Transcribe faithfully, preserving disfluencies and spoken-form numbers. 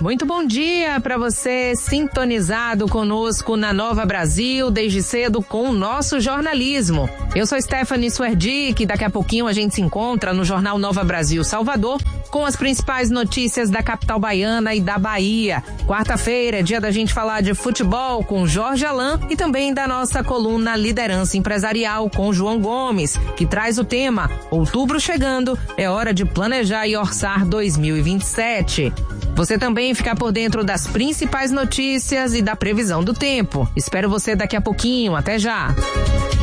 Muito bom dia para você sintonizado conosco na Nova Brasil, desde cedo com o nosso jornalismo. Eu sou Stephanie Suerdick e daqui a pouquinho a gente se encontra no Jornal Nova Brasil Salvador com as principais notícias da capital baiana e da Bahia. Quarta-feira é dia da gente falar de futebol com Jorge Alain e também da nossa coluna Liderança Empresarial com João Gomes, que traz o tema Outubro chegando, é hora de planejar e orçar dois mil e vinte e sete. Você também fica por dentro das principais notícias e da previsão do tempo. Espero você daqui a pouquinho. Até já!